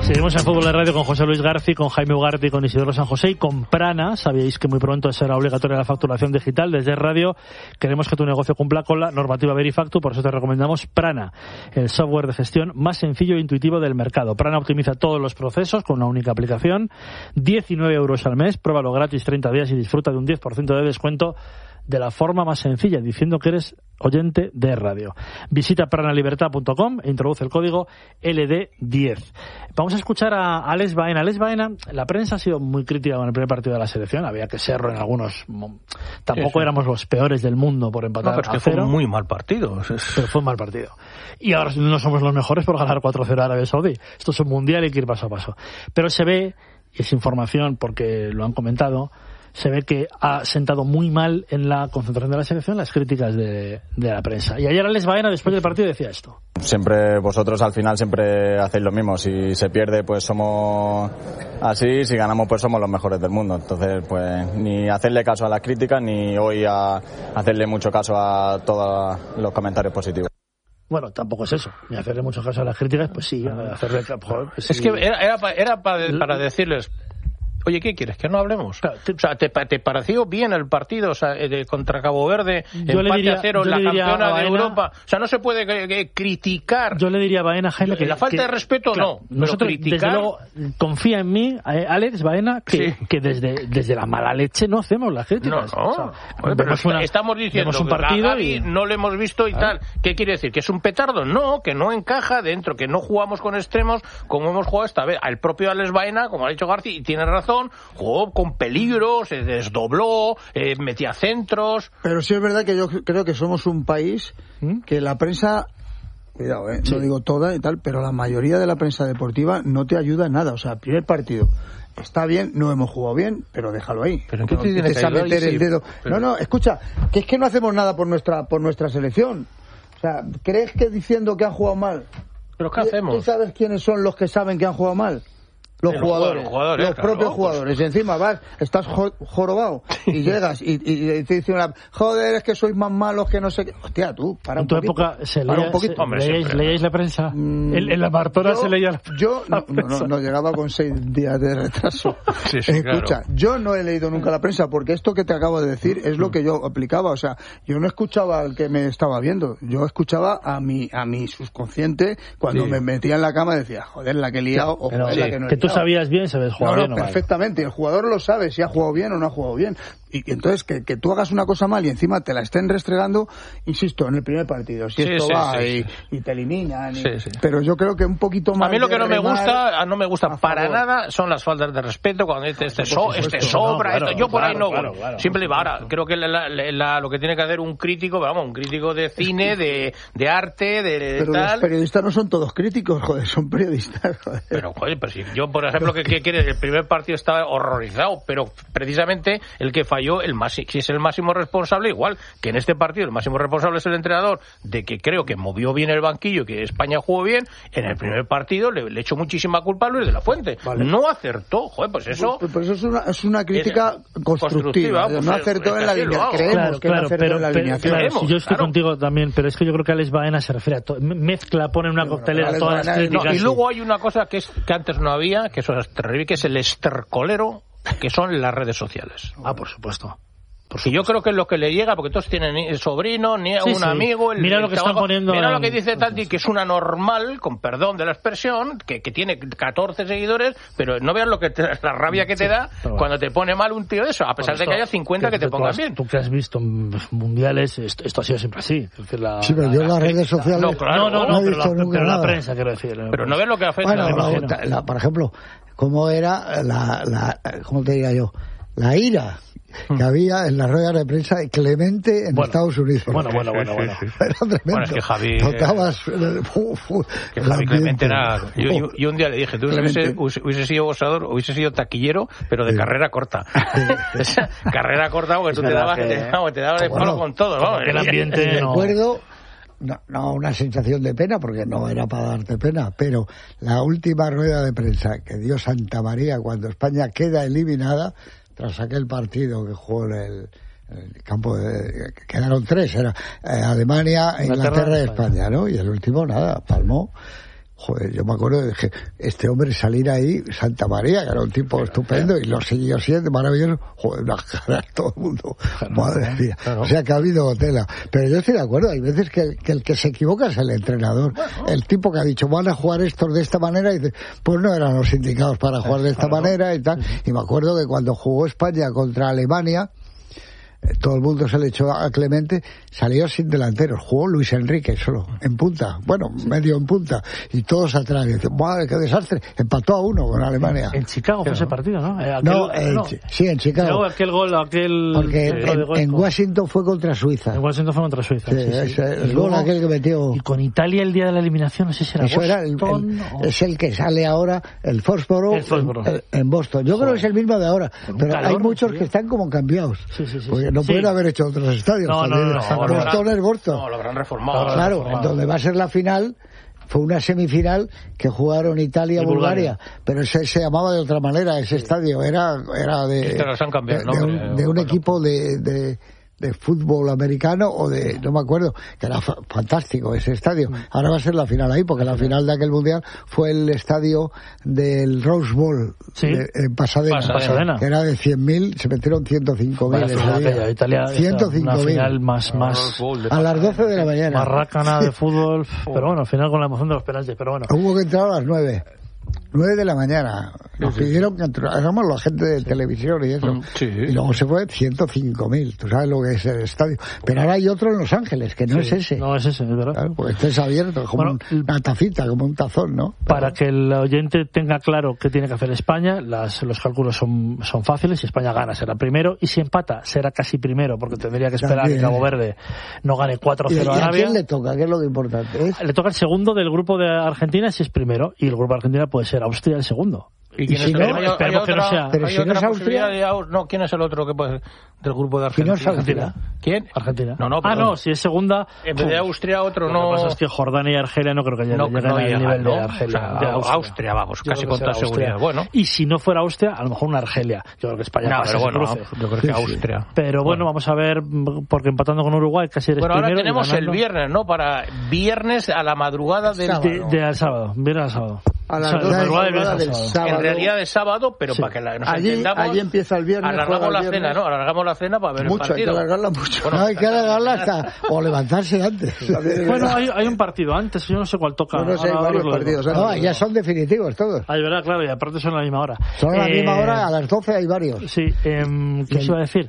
Seguimos en Fútbol de Radio con José Luis García, con Jaime Ugarte y con Isidoro San José y con Prana. Sabíais que muy pronto será obligatoria la facturación digital. Desde Radio queremos que tu negocio cumpla con la normativa Verifactu, por eso te recomendamos Prana, el software de gestión más sencillo e intuitivo del mercado. Prana optimiza todos los procesos con una única aplicación. 19 euros al mes, pruébalo gratis 30 días y disfruta de un 10% de descuento de la forma más sencilla, diciendo que eres oyente de radio. Visita pranalibertad.com e introduce el código LD10. Vamos a escuchar a Alex Baena. Alex Baena, la prensa ha sido muy crítica con el primer partido de la selección, había que serlo en algunos. Tampoco éramos los peores del mundo por empatar pero es que a cero. Fue un muy mal partido. Pero fue un mal partido. Y ahora no somos los mejores por ganar 4-0 a Arabia Saudí. Esto es un mundial y hay que ir paso a paso. Pero se ve, y es información porque lo han comentado, se ve que ha sentado muy mal en la concentración de la selección las críticas de la prensa. Y ayer Alex Baena, después del partido, decía esto. Siempre vosotros al final siempre hacéis lo mismo. Si se pierde, pues somos así. Si ganamos, pues somos los mejores del mundo. Entonces, pues ni hacerle caso a las críticas, ni hoy a hacerle mucho caso a todos los comentarios positivos. Bueno, tampoco es eso. Ni hacerle mucho caso a las críticas, pues sí. Hacerle, pues, es que era para decirles... Oye, ¿qué quieres? ¿Que no hablemos? Claro, o sea, ¿te pareció bien el partido, o sea, contra Cabo Verde, empate a 0, la campeona de Europa? O sea, no se puede criticar. Yo le diría a Baena, Jaime, que... La falta de respeto, claro, no. Nosotros, criticar... desde luego, confía en mí, Alex Baena, que desde la mala leche no hacemos las críticas. No. O sea, pero estamos diciendo un partido que Gavi no lo hemos visto y tal. ¿Qué quiere decir? ¿Que es un petardo? No, que no encaja dentro, que no jugamos con extremos como hemos jugado esta vez. El propio Alex Baena, como ha dicho García, y tiene razón, jugó con peligro, se desdobló, metía centros. Pero sí es verdad que yo creo que somos un país que la prensa, cuidado, no digo toda y tal, pero la mayoría de la prensa deportiva no te ayuda en nada. O sea, primer partido está bien, no hemos jugado bien, pero déjalo ahí. ¿Pero qué te tiene que meter el dedo? Pero... No, escucha, que es que no hacemos nada por nuestra selección. O sea, ¿crees que diciendo que han jugado mal? ¿Pero qué hacemos? ¿Tú sabes quiénes son los que saben que han jugado mal? Los jugadores, los propios jugadores. Y encima estás jorobado y llegas y te dicen joder, es que sois más malos que no sé qué. Hostia, tú, para un poquito. En tu época leíais la prensa. En la Martora se leía la prensa. Yo no llegaba con 6 días de retraso. Sí, escucha, claro. Yo no he leído nunca la prensa porque esto que te acabo de decir es lo que yo aplicaba. O sea, yo no escuchaba al que me estaba viendo. Yo escuchaba a mi subconsciente cuando me metía en la cama y decía, joder, la que he liado o joder, la que no he liado. Tú sabías bien, sabes jugar bien o mal. Perfectamente, el jugador lo sabe si ha jugado bien o no ha jugado bien. Y entonces que tú hagas una cosa mal y encima te la estén restregando, insisto, en el primer partido. Si esto va y te eliminan. Pero yo creo que un poquito más. A mí lo que no me gusta para nada son las faltas de respeto cuando dices este sobra. Yo por ahí no voy. Claro. Siempre digo, ahora, creo que lo que tiene que hacer un crítico, un crítico de cine, de arte, pero tal. Los periodistas no son todos críticos, joder, son periodistas, joder. Pero si yo, por ejemplo, ¿qué quieres? El primer partido estaba horrorizado, pero precisamente el que falló, si es el máximo responsable, igual que en este partido el máximo responsable es el entrenador, de que creo que movió bien el banquillo, que España jugó bien, en el primer partido le echó muchísima culpa a Luis de la Fuente. Vale. No acertó, pues eso... Pues eso es una crítica constructiva. No acertó en la línea. Creemos que no acertó en la alineación. Yo estoy contigo también, pero es que yo creo que Alex Baena se refiere a mezcla, pone en una coctelera todas las críticas. Y luego hay una cosa que antes no había, que eso es terrible, que es el estercolero, que son las redes sociales. Por supuesto. Porque yo creo que es lo que le llega, porque todos tienen el sobrino, ni un amigo. Mira lo que están poniendo. Mira lo que dice Tanti, que es una normal, con perdón de la expresión, que tiene 14 seguidores, pero no veas la rabia que te da cuando te pone mal un tío de eso, a pesar de que haya 50 que te pongan bien. Tú que has visto en mundiales, esto ha sido siempre así. Es decir, sí, pero yo en las redes sociales no he visto nunca pero la prensa, quiero decir. Pero no ves lo que afecta. Bueno, por ejemplo, ¿cómo era cómo te diría yo? La ira que había en las ruedas de prensa de Clemente en Estados Unidos. Bueno. Era tremendo. Bueno, es que Javi... que Javi Clemente era... Yo un día le dije, tú hubiese sido boxeador, hubiese sido taquillero, pero de carrera corta. Carrera corta porque tú te dabas el palo con todo. El ambiente no... Recuerdo... No, una sensación de pena, porque no era para darte pena, pero la última rueda de prensa que dio Santa María cuando España queda eliminada, tras aquel partido que jugó en el campo quedaron 3, era Alemania, Inglaterra y España, ¿no? Y el último, palmó. Joder, yo me acuerdo de que este hombre salir ahí, Santa María, que era un tipo estupendo, y lo siguió siendo maravilloso. Joder, las caras todo el mundo. Madre mía. Claro. O sea que ha habido tela. Pero yo estoy de acuerdo, hay veces que el que se equivoca es el entrenador. Bueno. El tipo que ha dicho, van a jugar estos de esta manera, y dice, pues no eran los indicados para jugar de esta manera y tal. Y me acuerdo que cuando jugó España contra Alemania, todo el mundo se le echó a Clemente, salió sin delanteros, jugó Luis Enrique solo, en punta, bueno, medio en punta, y todos atrás, y dicen, madre, qué desastre, empató a 1 con Alemania. En Chicago fue ese partido, ¿no? Sí, en Chicago. Porque en Washington fue contra Suiza. En Washington fue contra Suiza. Sí, el gol aquel que metió. Y con Italia el día de la eliminación, no sé si era Eso Boston. Es el que sale ahora, el Foxborough. En Boston. Yo creo que es el mismo de ahora, pero hay muchos que están como cambiados. Sí. No pueden haber hecho otros estadios. Boston es Boston. No, lo habrán reformado. Claro, donde va a ser la final, fue una semifinal que jugaron Italia y Bulgaria, pero ese se llamaba de otra manera, ese estadio era de un equipo de fútbol americano o de, no me acuerdo, que era fantástico ese estadio. Ahora va a ser la final ahí, porque la final de aquel mundial fue el estadio del Rose Bowl en Pasadena, que era de 100.000, se metieron 105.000. Italia 105.000. Final más a las 12 de la mañana. Más rácana de fútbol, pero bueno, al final con la emoción de los penaltis, pero bueno. Hubo que entrar a las 9 de la mañana. Nos pidieron que hagamos la gente de televisión y eso. Y luego se fue 105.000. Tú sabes lo que es el estadio. Pero ahora hay otro en Los Ángeles, que no es ese. No es ese, es verdad. Claro, pues este es abierto, como una tacita, como un tazón, ¿no? Para que el oyente tenga claro qué tiene que hacer España, los cálculos son fáciles. Si España gana, será primero. Y si empata, será casi primero, porque tendría que esperar que Cabo Verde no gane 4-0 a Arabia. ¿A quién le toca? ¿Qué es lo que importante? Le toca el segundo del grupo de Argentina si es primero. Y el grupo de Argentina puede ser Austria el segundo. ¿Y quién es el otro? Esperemos que no sea. Pero si no es Austria. No, ¿quién es el otro que puede del grupo de Argentina? Si no es Argentina. ¿Quién? Argentina. No, si es segunda. En vez de Austria, otro no. Lo que pasa es que Jordania y Argelia no creo que lleguen al nivel de Argelia. O sea, Austria, vamos, casi con toda seguridad. Bueno. Y si no fuera Austria, a lo mejor una Argelia. Yo creo que España pasa ese cruce. Yo creo que Austria. Pero bueno, vamos a ver, porque empatando con Uruguay casi eres primero. Bueno, ahora tenemos el viernes, ¿no? Para viernes a la madrugada del sábado. Viernes al sábado. A las 2 del sábado. En realidad es sábado, pero para que nos entendamos. Allí empieza el viernes. Alargamos la cena, ¿no? Alargamos la cena para ver el partido. Hay que alargarla mucho. Bueno, no, hay que alargarla hasta o levantarse antes. Bueno, hay un partido antes, yo no sé cuál toca. No sé, hay varios partidos. No, ya son definitivos todos. Ay, verdad, claro, y aparte son a la misma hora. Son a la misma hora, a las 12 hay varios. Sí, ¿qué se iba a decir?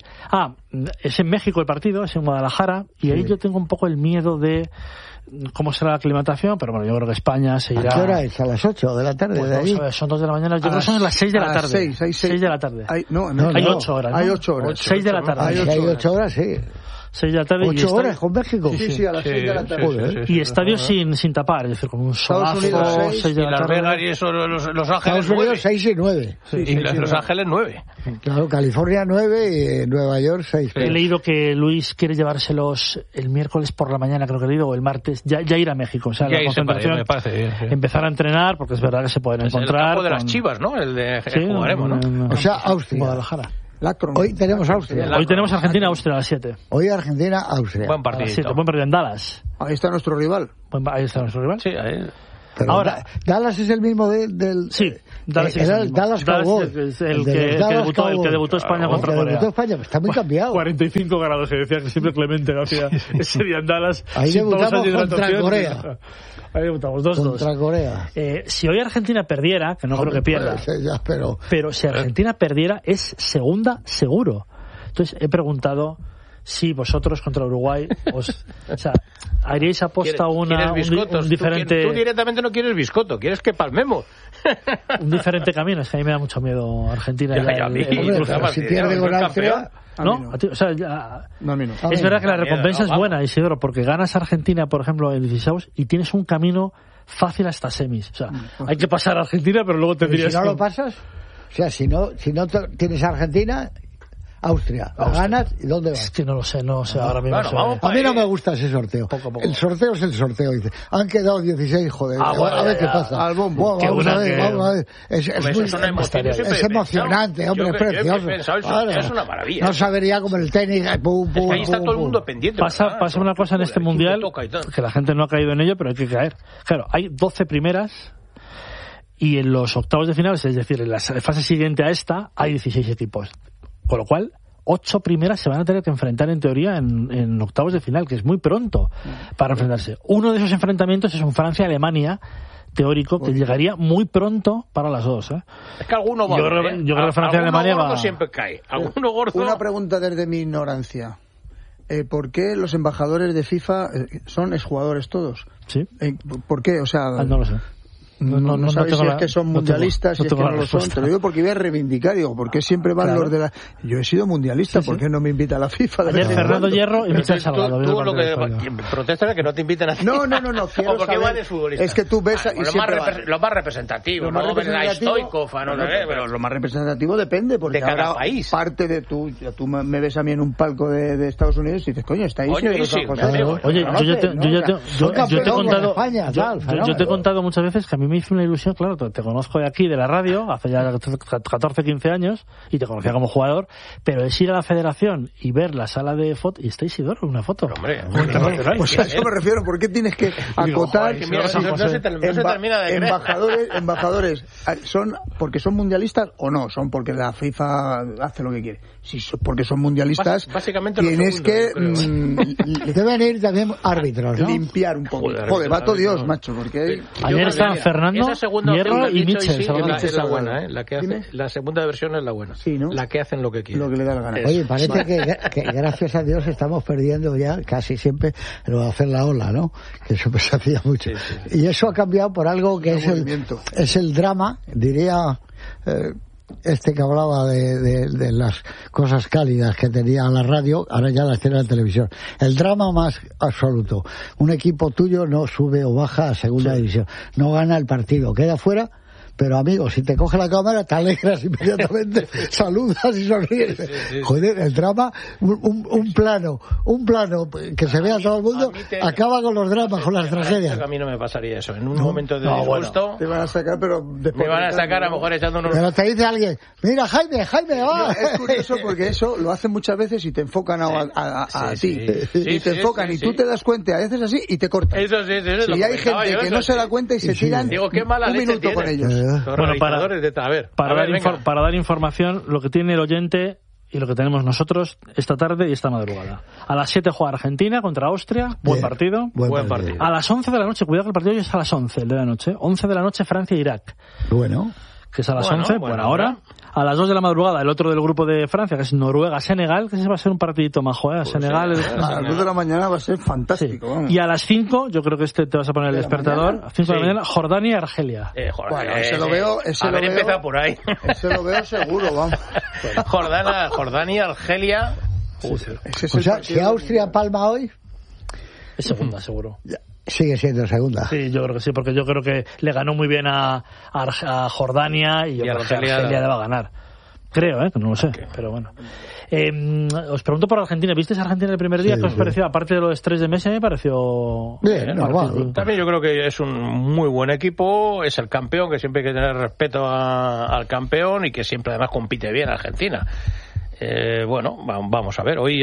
Es en México el partido, es en Guadalajara, y ahí yo tengo un poco el miedo de cómo será la aclimatación, pero bueno, yo creo que España se irá. ¿A qué hora es? ¿A las 8 de la tarde? Pues de ahí? Son 2 de la mañana, yo creo que son las 6 de la tarde. 6 de la tarde. Hay 8 horas, ¿no? Hay 8 horas. 6 de la tarde. Hay 8 horas, sí. 6 de la tarde. 8 horas con México. Sí, a las 6 de la tarde. Y estadio sin tapar, es decir, con un solazo. 6 de la tarde. Y Las Vegas y eso, Los Ángeles Estados Unidos 6 y 9. Y Los Ángeles 9. Claro, California 9 y Nueva York 6. He leído que Luis quiere llevárselos el miércoles por la mañana, creo que he leído, o el martes, ya ir a México. O sea, la concentración, me parece bien, empezar a entrenar, porque es verdad que se pueden encontrar. El campo de las Chivas, ¿no? El de jugaremos, ¿no? O sea, Austria. Guadalajara. Hoy tenemos Austria. Hoy tenemos Argentina-Austria a las 7. Hoy Argentina-Austria. Buen partido. Buen partido en Dallas. Ahí está nuestro rival. Ahí está nuestro rival. Sí, ahí. Pero ahora, Dallas es el mismo del... Sí, Dallas es el Dallas Cowboys. El que debutó España contra Corea. Debutó España, está muy cambiado. 45 grados, se decía que siempre Clemente lo hacía ese día en Dallas. Ahí debutamos contra Corea. Ahí debutamos 2-2. Contra Corea. Si hoy Argentina perdiera, que no creo que pierda, pero si Argentina perdiera, es segunda seguro. Entonces he preguntado si vosotros contra Uruguay haríais aposta un diferente... Tú directamente no quieres biscotto, quieres que palmemos. Un diferente camino. Es que a mí me da mucho miedo Argentina. Si pierde con Austria... ¿No? Es verdad que la recompensa es buena, Isidoro, porque ganas Argentina, por ejemplo, en 16 y tienes un camino fácil hasta semis. O sea, hay que pasar a Argentina, pero luego tendrías... Si no lo pasas, o sea, si no tienes a Argentina... Austria. ¿La ganas y dónde vas? Es que no lo sé, ahora mismo. Bueno, a mí no me gusta ese sorteo. Poco. El sorteo es el sorteo, dice. Han quedado 16, joder. A ver qué pasa. Al bombo. Vamos a ver. Es emocionante, hombre, es precioso. Es una maravilla. No sabería como el tenis. Ahí está todo el mundo pendiente. Pasa una cosa en este mundial, que la gente no ha caído en ello, pero hay que caer. Claro, hay 12 primeras y en los octavos de final, es decir, en la fase siguiente a esta, hay 16 equipos. Con lo cual, 8 primeras se van a tener que enfrentar en teoría en octavos de final, que es muy pronto para enfrentarse. Uno de esos enfrentamientos es un Francia-Alemania teórico que llegaría muy pronto para las dos. Es que alguno va. Yo creo que Francia-Alemania va. Siempre cae. Alguno gordo. Una pregunta desde mi ignorancia. ¿Por qué los embajadores de FIFA son exjugadores todos? Sí. ¿Por qué? O sea, no lo sé. No sabéis si es que son mundialistas, si es que no lo son. Te lo digo porque voy a reivindicar, ¿por qué siempre van los de la... Yo he sido mundialista, ¿por qué no me invita a la FIFA? Ayer Fernando Hierro y Michel Salgado. Tú lo que protestas es que no te inviten a... No, quiero porque van de futbolistas. Es que tú ves... Lo más representativo, no a Stoikov, pero lo más representativo depende, porque de cada país. Parte de tú me ves a mí en un palco de Estados Unidos y dices, coño, está ahí. Oye, yo te he contado muchas veces que a mí me hizo una ilusión, claro, te conozco de aquí, de la radio, hace ya 14, 15 años, y te conocía como jugador, pero es ir a la federación y ver la sala de fotos, y está Isidoro en una foto. Hombre, pues a eso me refiero, ¿por qué tienes que acotar? No se termina de embajadores, ¿son porque son mundialistas o no? ¿Son porque la FIFA hace lo que quiere? Si porque son mundialistas, básicamente tienes que... deben ir también árbitros, ¿no? Limpiar un poco. Joder, va todo Dios, macho, porque... Ayer estaban Fernando, Hierro y Mitchell. Es la buena, la que hace, la segunda versión es la buena. Sí, ¿no? La que hacen lo que quieren. Lo que le da la gana. Oye, parece que gracias a Dios estamos perdiendo ya casi siempre lo de hacer la ola, ¿no? Que eso pues hacía mucho. Sí. Y eso ha cambiado por algo que es el drama, diría... que hablaba de las cosas cálidas que tenía la radio, ahora ya las tiene la televisión. El drama más absoluto. Un equipo tuyo no sube o baja a segunda división. No gana el partido, queda fuera. Pero amigo, si te coge la cámara te alegras inmediatamente, saludas y sonríes. Joder, el drama, un plano que se vea todo el mundo, acaba con los dramas, con las tragedias. A mí no me pasaría eso. En un momento de disgusto te van a sacar, pero después me van a sacar a lo mejor echando unos... Pero te dice alguien, mira Jaime, va. Es curioso porque eso lo hacen muchas veces y te enfocan a ti. Y te enfocan y tú te das cuenta, haces así y te cortan. Eso y hay gente que no se da cuenta y se tiran un minuto con ellos. Bueno, para dar información, lo que tiene el oyente y lo que tenemos nosotros esta tarde y esta madrugada. A las 7 juega Argentina contra Austria, buen partido. A las 11 de la noche, cuidado que el partido hoy es a las 11 de la noche. 11 de la noche Francia-Irak. Bueno. Que es a las 11, buena hora. A las 2 de la madrugada, el otro del grupo de Francia, que es Noruega-Senegal, que ese va a ser un partidito majo, ¿eh? Senegal. A las 2 de la mañana va a ser fantástico. Sí. Y a las 5, yo creo que te vas a poner el despertador, a 5 de la mañana, Jordania-Argelia. Bueno, ese lo veo. Empezado por ahí. Ese lo veo seguro, vamos. Jordania-Argelia. O sea, si Austria palma hoy... Es segunda, seguro. Sigue siendo segunda. Sí, yo creo que sí, porque yo creo que le ganó muy bien a Jordania y yo creo que Argelia le va a ganar. Creo, que no lo sé, pero bueno. Os pregunto por Argentina. ¿Visteis a Argentina el primer día? ¿Qué os pareció? Aparte de lo de estrés de Messi, me pareció... Bien, normal. También yo creo que es un muy buen equipo, es el campeón, que siempre hay que tener respeto al campeón y que siempre además compite bien Argentina. Bueno, vamos a ver. Hoy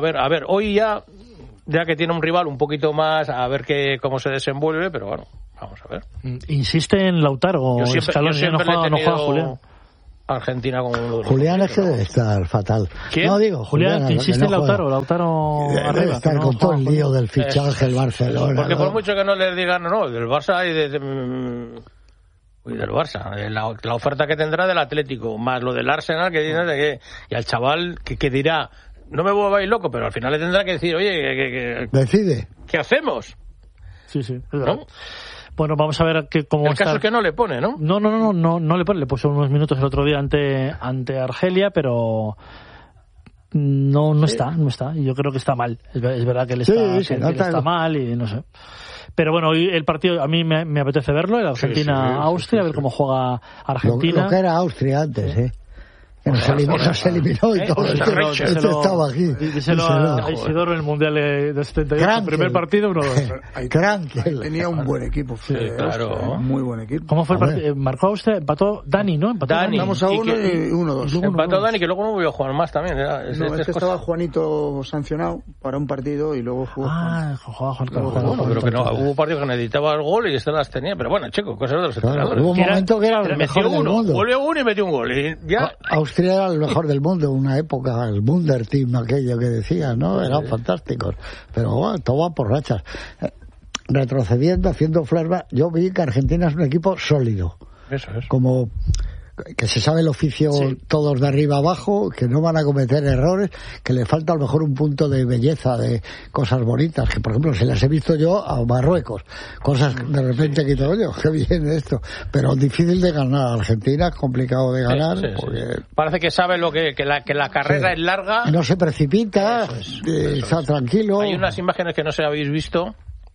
ya que tiene un rival un poquito más, a ver cómo se desenvuelve, pero bueno, vamos a ver. Insiste en Lautaro, Scaloni, no juega Julián. Argentina como uno de los Julián es que debe estar fatal. ¿Quién? No digo, Julián, que insiste en Lautaro debe arriba. Estar con todo el lío del fichaje del Barcelona. Porque por mucho que no les digan, no, del Barça y del Barça, la oferta que tendrá del Atlético, más lo del Arsenal, y al chaval que dirá, no me volváis loco, pero al final le tendrá que decir, oye, decide. ¿Qué hacemos? Sí, es verdad. ¿No? Bueno, vamos a ver cómo el caso es que no le pone, ¿no? No le pone. Le puso unos minutos el otro día ante Argelia, pero no está. Y yo creo que está mal. Es verdad que él está mal y no sé. Pero bueno, hoy el partido a mí me apetece verlo, el Argentina-Austria, a ver cómo juega Argentina. Lo que era Austria antes, Nos eliminó y todo. Este estaba aquí. Díselo a Isidoro en el Mundial de 78. Primer partido, 1-2. Tenía un buen equipo. Sí, claro. Muy buen equipo. ¿Cómo fue el partido? ¿Marcó usted? Empató Dani, ¿no? Dani. Vamos a 1 y 1-2. Empató Dani, que luego no volvió a jugar más también. Estaba Juanito sancionado para un partido y luego jugó. Jugaba Juan. Pero que no, hubo partidos que necesitaba el gol y este las tenía. Pero bueno, chico, cosas de los entrenadores. Hubo un momento que era el mejor del mundo. Volvió uno y metió un gol. Y ya... Austria era el mejor del mundo, una época, el Wunder Team, aquello que decía, ¿no? Eran fantásticos. Pero bueno, todo va por rachas. Retrocediendo, haciendo flashback, yo vi que Argentina es un equipo sólido. Eso es. Como que se sabe el oficio todos de arriba abajo, que no van a cometer errores, que le falta a lo mejor un punto de belleza, de cosas bonitas, que por ejemplo se las he visto yo a Marruecos, cosas de repente que digo, oye, qué bien esto, pero difícil de ganar. Argentina es complicado de ganar. Porque... Parece que sabe que la carrera es larga. No se precipita, está tranquilo. Hay unas imágenes que no sé si habéis visto,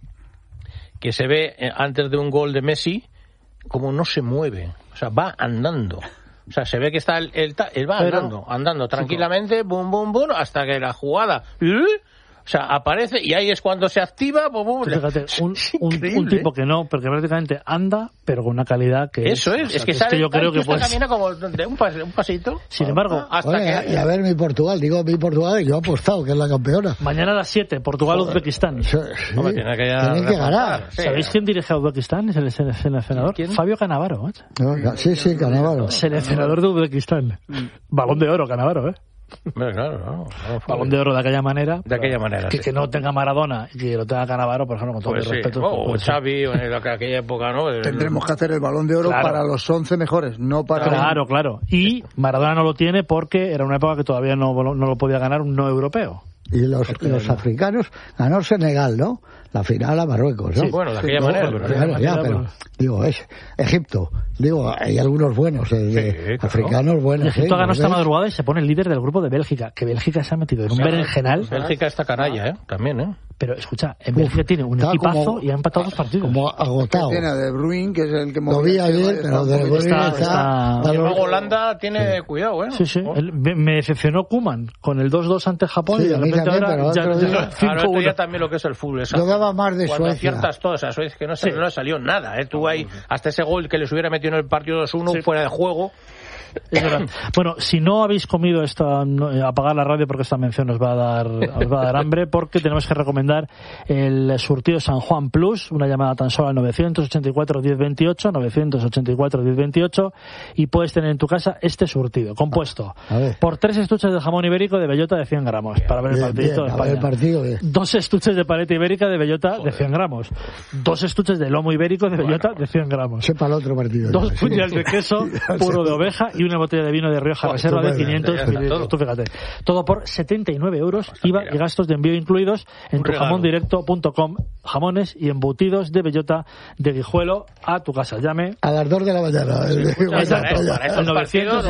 que se ve antes de un gol de Messi, como no se mueve. O sea, va andando. O sea, se ve que está él va andando tranquilamente, bum, bum, bum, hasta que la jugada, o sea, aparece y ahí es cuando se activa. Fíjate, un tipo que no, porque prácticamente anda, pero con una calidad que eso es que sabe, yo creo que pues camina como de un pasito. Sin embargo, y a ver mi Portugal, y yo he apostado que es la campeona. Mañana a las 7, Portugal-Uzbekistán. Hombre, tienen que ganar. ¿Sabéis quién dirige a Uzbekistán? Es el seleccionador. ¿Quién? Fabio Cannavaro. Sí, Cannavaro. Seleccionador de Uzbekistán. Balón de oro, Cannavaro, Claro. Balón de oro de aquella manera. De aquella manera, que no tenga Maradona y que lo tenga Cannavaro, por ejemplo, con todo el respeto. O Xavi, o en aquella época, ¿no? Tendremos que hacer el Balón de Oro para los 11 mejores, no para... Claro. Y Maradona no lo tiene porque era una época que todavía no lo podía ganar un no europeo. Y los africanos ganó Senegal, ¿no? La final a Marruecos, ¿no? Sí, bueno, de aquella manera. Pero digo, es Egipto. Digo, hay algunos buenos, africanos buenos. Egipto ganó esta madrugada y se pone el líder del grupo de Bélgica, que Bélgica se ha metido en un berenjenal. Bélgica está canalla, también, Pero escucha, en Bélgica tiene un equipazo y ha empatado 2 partidos. Como agotado. Tiene a De Bruyne, que es el que lo vi ayer, pero De Bruyne está... Y luego Holanda tiene cuidado, Sí. Me decepcionó Koeman con el 2-2 ante Japón y de repente ahora ya también lo que es el fútbol. Yo daba más de cuando Suecia. aciertas todas a Suecia, que no salió nada. Tú ahí, hasta ese gol que les hubiera metido en el partido 2-1 fuera de juego. Bueno, si no habéis comido apagar la radio porque esta mención os va a dar hambre, porque tenemos que recomendar el surtido San Juan Plus, una llamada tan solo al 984-1028, 984-1028, y puedes tener en tu casa este surtido, compuesto por 3 estuches de jamón ibérico de bellota de 100 gramos, para ver el partidito de España. 2 estuches de paleta ibérica de bellota de 100 gramos, 2 estuches de lomo ibérico de bellota de 100 gramos, sepa el otro partido, 2 puñas de queso puro de oveja y una botella de vino de Rioja Reserva de 500 mililitros. Tú fíjate, todo por 79 euros, IVA y gastos de envío incluidos en tujamondirecto.com. Jamones y embutidos de bellota de Guijuelo a tu casa. Llame a las 2 de la mañana. Al 900.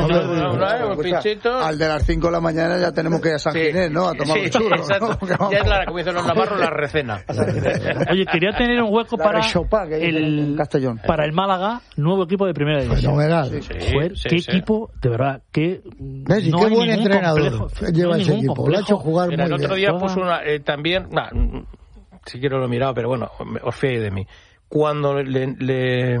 Al de las 5 de la mañana ya tenemos que ir a San Ginés, ¿no? A tomar un churro. Ya es como dicen los navarros, la recena. Oye, quería tener un hueco para el Málaga, nuevo equipo de primera división. Fenomenal. Qué equipo, de verdad, qué buen entrenador lleva ese equipo. Lo ha hecho jugar muy bien. El otro día puso también, si quiero lo miraba, pero bueno, os fiéis de mí. Cuando le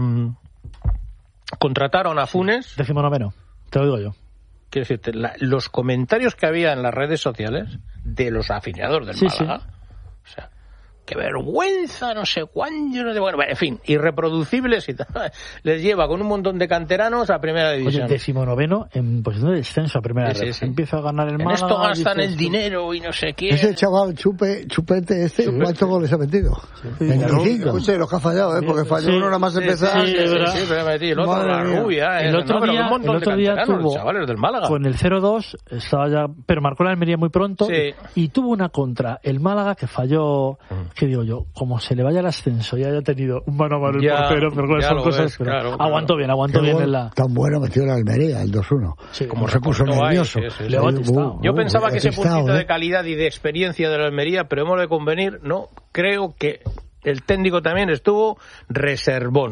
contrataron a Funes... 19º, te lo digo yo. Quiero decirte, los comentarios que había en las redes sociales de los aficionados del Málaga, o sea, qué vergüenza, no sé cuándo, bueno, en fin, irreproducibles y tal. Les lleva con un montón de canteranos a primera división. Oye, 19º en posición de descenso a primera división. Empieza a ganar el Málaga. En esto gastan el dinero y no sé qué. Ese chaval Chupete ¿cuántos goles ha metido? 25. Escuche, los que ha fallado, porque falló uno nada más empezar. Sí, pero metí el otro, la rubia. El otro día tuvo, chavales del Málaga. Con el 0-2, estaba ya, pero marcó la Almería muy pronto y tuvo una contra el Málaga que falló. Que digo yo, como se le vaya el ascenso y haya tenido un mano a mano el portero, pero son cosas. Claro. Aguantó bien en la. Tan bueno metió la Almería, el 2-1. Sí, como se puso nervioso. Yo pensaba que ese puntito de calidad y de experiencia de la Almería, pero hemos de convenir, no, creo que el técnico también estuvo reservón.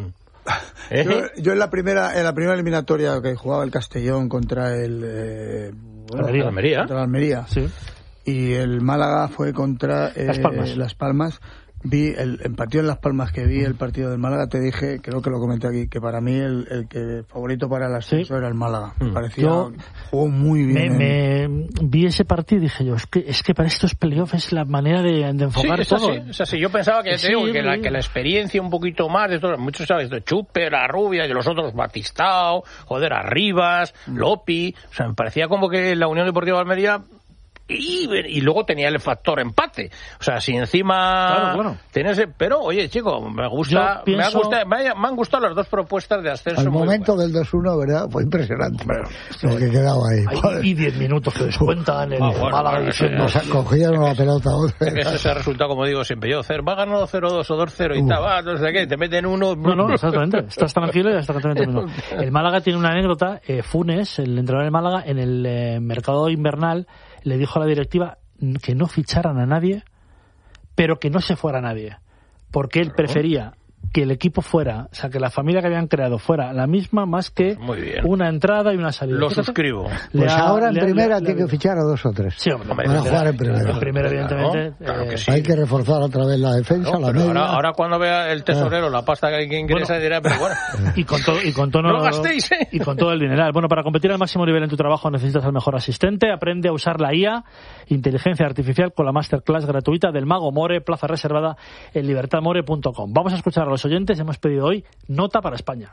Yo en la primera eliminatoria que jugaba el Castellón contra el Almería. Contra el Almería. Sí. Y el Málaga fue contra Las Palmas. Vi el partido en Las Palmas, que vi el partido del Málaga, te dije, creo que lo comenté aquí, que para mí el que favorito para el ascenso era el Málaga. Parecía, jugó muy bien. Vi ese partido y dije yo, es que para estos playoffs es la manera de enfocar todo. Sí, yo pensaba que, que la experiencia un poquito más de todos, muchos sabes, de Chupe, la Rubia y los otros, Batistao, Arribas, Lopi, o sea, me parecía como que la Unión Deportiva de Almería y luego tenía el factor empate, o sea, si encima tenía ese, pero oye, chico, me han gustado las dos propuestas de ascenso. Al momento del 2-1, ¿verdad? Fue impresionante lo que quedaba ahí. Y 10 minutos que descuentan el Málaga diciendo, cogieron la pelota otra. Ese es el resultado, como digo siempre yo, va ganando 0-2 o 2-0 y tal, no sé qué, te meten uno. No, exactamente, estás tranquilo y ya está tranquilo. El Málaga tiene una anécdota. Funes, el entrenador del Málaga, en el mercado invernal le dijo a la directiva que no ficharan a nadie, pero que no se fuera nadie, porque él prefería que el equipo fuera, o sea, que la familia que habían creado fuera la misma, más que una entrada y una salida. Lo suscribo. Pues ahora en primera tiene que fichar a 2 o 3. Sí, hombre, van a jugar en primera. En primera, evidentemente. Claro que sí. Hay que reforzar otra vez la defensa, la media. Ahora cuando vea el tesorero la pasta que ingresa dirá, pero bueno. Y con todo no lo gastéis, y con todo el dineral. Bueno, para competir al máximo nivel en tu trabajo necesitas al mejor asistente. Aprende a usar la IA, inteligencia artificial, con la masterclass gratuita del Mago More, plaza reservada en libertadmore.com. Vamos a escuchar a los oyentes. Hemos pedido hoy nota para España.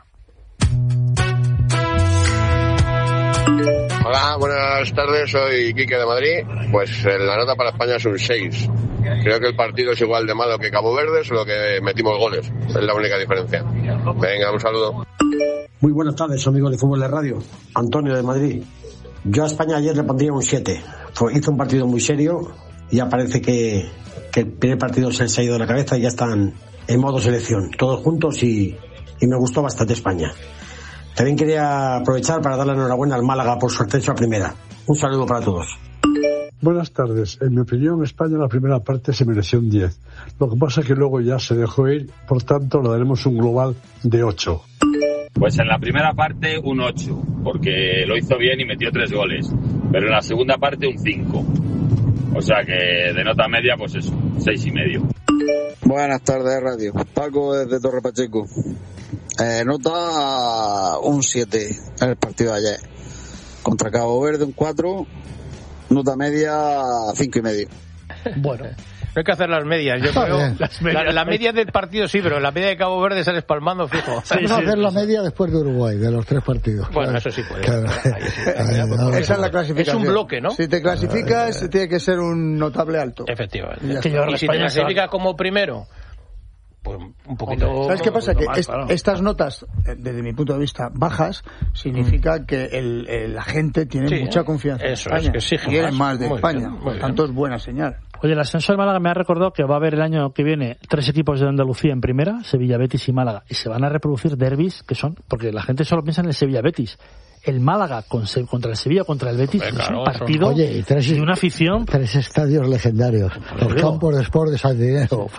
Hola, buenas tardes, soy Quique de Madrid. Pues la nota para España es un 6. Creo que el partido es igual de malo que Cabo Verde, solo que metimos goles. Es la única diferencia. Venga, un saludo. Muy buenas tardes, amigos de Fútbol de Radio. Antonio de Madrid. Yo a España ayer le pondría un 7. Hizo un partido muy serio y ya parece que el primer partido se les ha ido de la cabeza y ya están en modo selección, todos juntos y me gustó bastante España. También quería aprovechar para darle enhorabuena al Málaga por su ascenso a primera. Un saludo para todos. Buenas tardes. En mi opinión, España en la primera parte se mereció un 10. Lo que pasa es que luego ya se dejó ir, por tanto le daremos un global de 8. Pues en la primera parte un 8, porque lo hizo bien y metió 3 goles. Pero en la segunda parte un 5. O sea que de nota media, pues eso, 6,5. Buenas tardes, Radio. Paco desde Torre Pacheco. Nota un 7 en el partido de ayer. Contra Cabo Verde un 4. Nota media 5,5. Bueno. No hay que hacer las medias, yo creo. La media del partido sí, pero la media de Cabo Verde sales palmando fijo. Vamos a hacer la media después de Uruguay, de los 3 partidos. Bueno, eso sí puede. Claro. Esa es la clasificación. Es un bloque, ¿no? Si te clasificas, tiene que ser un notable alto. Efectivamente. Y si te clasificas como primero, pues un poquito. ¿Sabes qué pasa? Que más, claro. Estas notas, desde mi punto de vista, bajas, significa que la gente tiene mucha confianza en España. Es que exige quieren más de muy España. Bien, por tanto, es buena señal. Oye, el ascenso de Málaga me ha recordado que va a haber el año que viene 3 equipos de Andalucía en primera, Sevilla, Betis y Málaga, y se van a reproducir derbis que son, porque la gente solo piensa en el Sevilla-Betis. El Málaga contra el Sevilla, contra el Betis, es un partido de una afición. 3 estadios legendarios. Los campos de Sport de Sardinero.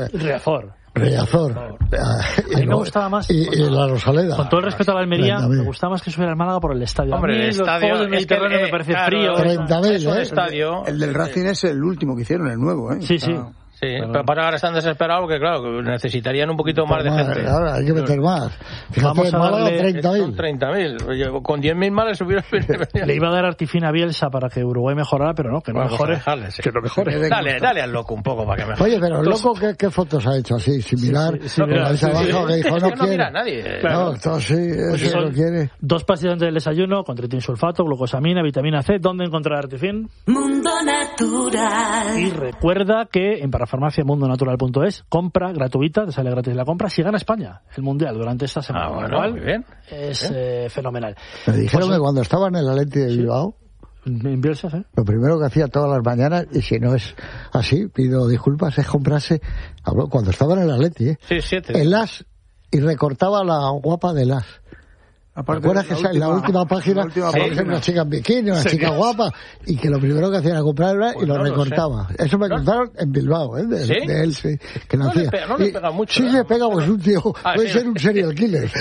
Riazor. A mí me gustaba más. Y la Rosaleda. Con todo el respeto a la Almería, me gustaba más que subiera el Málaga por el estadio. Hombre, el estadio del Mediterráneo me parece frío. 30.000, estadio. El del Racing es el último que hicieron, el nuevo, ¿eh? Sí. Sí, pero para ahora están desesperados porque, claro, necesitarían un poquito más de gente. Ahora hay que meter más. Fíjate, vamos a darle 30.000. 30.000. Con 10.000 males hubiera... Le iba a dar Artifina a Bielsa para que Uruguay mejorara, pero no, que no mejore. Que no mejore. Dale al loco un poco para que mejore. Oye, pero el loco, ¿qué fotos ha hecho así? Similar. Abajo que dijo, no quiere. Mira a nadie. No, esto sí, eso no quiere. 2 pastillas del desayuno con tritinsulfato, glucosamina, vitamina C. ¿Dónde encontrar Artifin? Mundo Natural. Y recuerda que en Parafarmacia Mundo Natural .es, compra gratuita, te sale gratis la compra si gana España el Mundial durante esta semana. Bueno, muy bien. Es fenomenal. Me dijeron que cuando estaba en el Atleti de Bilbao, en Bielsa, ¿sí? Lo primero que hacía todas las mañanas, y si no es así, pido disculpas, es comprarse, cuando estaba en el Atleti, el as, y recortaba la guapa del as. ¿Te acuerdas que en la última página aparece una chica en bikini, una chica guapa, y que lo primero que hacía era comprarla y lo recortaba? Eso me contaron en Bilbao, de él, sí, que lo hacía. No le pega mucho. Sí, le pega, pues un tío, puede ser un serial killer.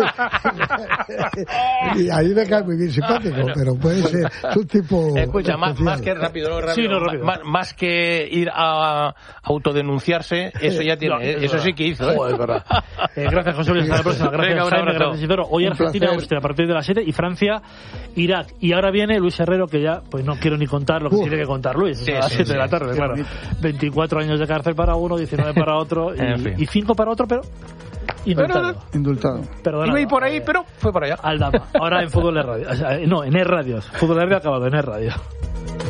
Y ahí me cae muy bien simpático, pero puede ser un tipo... Escucha, más que rápido, más que ir a autodenunciarse, eso ya tiene, eso sí que hizo. Es verdad. Gracias, José Luis. Hasta la próxima. Gracias, Jaime. Gracias, Isidoro. Hoy Argentina, Austria, a partir de las 7, y Francia, Irak. Y ahora viene Luis Herrero, que ya, pues no quiero ni contar lo que tiene que contar Luis. A las 7 de la tarde, claro. 24 años de cárcel para uno, 19 para otro, y 5 para otro, pero... Indultado. Iba por ahí, pero fue para allá. Aldama. Ahora en Fútbol de Radio. No, en E-Radio. Fútbol de Radio acabado en E-Radio.